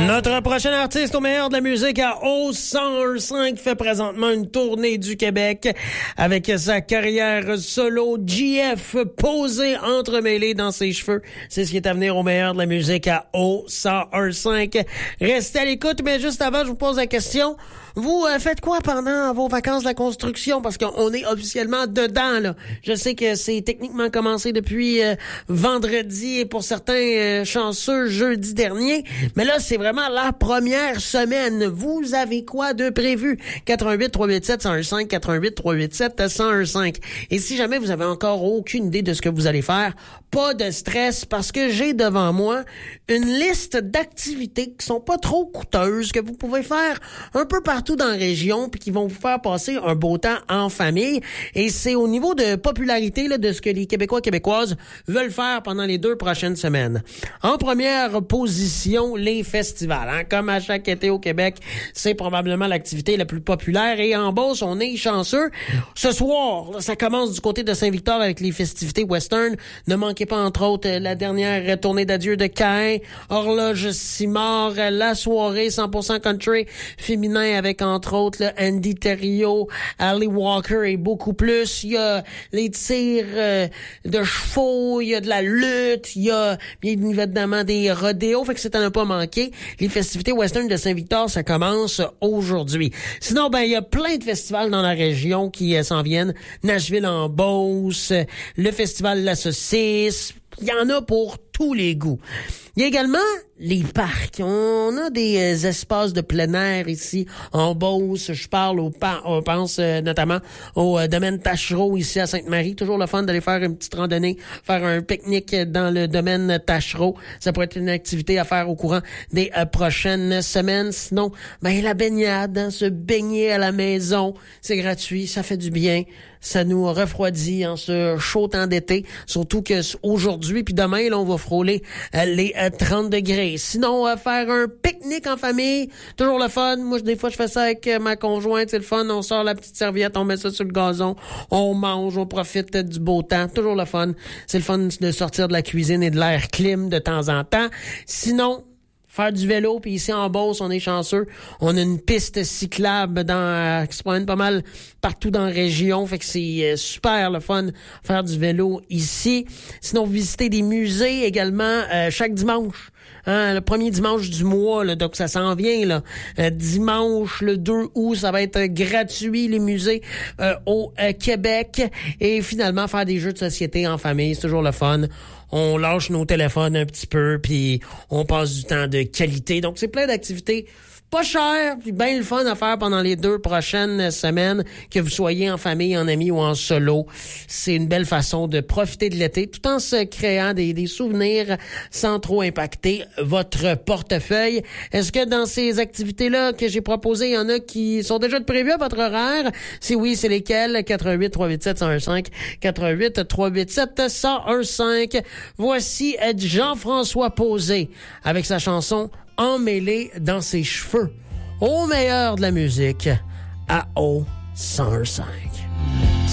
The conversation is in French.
Notre prochain artiste au meilleur de la musique à O101.5 fait présentement une tournée du Québec avec sa carrière solo. JF posé entremêlé dans ses cheveux. C'est ce qui est à venir au meilleur de la musique à O101.5. Restez à l'écoute, mais juste avant, je vous pose la question. Vous faites quoi pendant vos vacances de la construction? Parce qu'on est officiellement dedans, là. Je sais que c'est techniquement commencé depuis vendredi et pour certains chanceux jeudi dernier. Mais là, c'est vraiment la première semaine. Vous avez quoi de prévu? 88-387-1015, 88-387-1015. Et si jamais vous avez encore aucune idée de ce que vous allez faire, pas de stress parce que j'ai devant moi une liste d'activités qui sont pas trop coûteuses, que vous pouvez faire un peu partout dans la région puis qui vont vous faire passer un beau temps en famille. Et c'est au niveau de popularité là, de ce que les Québécois et Québécoises veulent faire pendant les 2 prochaines semaines. En première position, les festivals. Hein? Comme à chaque été au Québec, c'est probablement l'activité la plus populaire. Et en Beauce, on est chanceux. Ce soir, là, ça commence du côté de Saint-Victor avec les festivités western. Ne manquez pas, entre autres, la dernière tournée d'adieu de Caïn, Horloge Simard, la soirée 100% country féminin avec, entre autres, là, Andy Thériault, Ali Walker et beaucoup plus. Il y a les tirs de chevaux, il y a de la lutte, il y a bien évidemment des rodéos, fait que c'est à ne pas manquer. Les festivités western de Saint-Victor, ça commence aujourd'hui. Sinon, il y a plein de festivals dans la région qui s'en viennent. Nashville en Beauce, le festival de la saucisse, il y en a pour tous les goûts. Il y a également les parcs. On a des espaces de plein air ici en Beauce. Je parle on pense notamment au domaine Taschereau ici à Sainte-Marie. Toujours le fun d'aller faire une petite randonnée, faire un pique-nique dans le domaine Taschereau. Ça pourrait être une activité à faire au courant des prochaines semaines. Sinon, la baignade, hein, se baigner à la maison, c'est gratuit, ça fait du bien. Ça nous refroidit en ce chaud temps d'été. Surtout que aujourd'hui puis demain, là, on va frôler les 30 degrés. Sinon, faire un pique-nique en famille, toujours le fun. Moi, des fois, je fais ça avec ma conjointe. C'est le fun. On sort la petite serviette, on met ça sur le gazon, on mange, on profite du beau temps. Toujours le fun. C'est le fun de sortir de la cuisine et de l'air clim de temps en temps. Sinon, faire du vélo, puis ici en Beauce, on est chanceux. On a une piste cyclable qui se promène pas mal partout dans la région, fait que c'est super le fun faire du vélo ici. Sinon, visiter des musées également chaque dimanche. Hein, le premier dimanche du mois, là, donc ça s'en vient. Là. Dimanche, le 2 août, ça va être gratuit, les musées au Québec. Et finalement, faire des jeux de société en famille, c'est toujours le fun. On lâche nos téléphones un petit peu, puis on passe du temps de qualité. Donc, c'est plein d'activités pas cher, puis bien le fun à faire pendant les 2 prochaines semaines, que vous soyez en famille, en amis ou en solo. C'est une belle façon de profiter de l'été, tout en se créant des souvenirs sans trop impacter votre portefeuille. Est-ce que dans ces activités-là que j'ai proposées, il y en a qui sont déjà prévues à votre horaire? Si oui, c'est lesquelles? 88-387-1015, 88-387-1015. Voici Jean-François Posé avec sa chanson Emmêlé dans ses cheveux, au meilleur de la musique, à O101.5.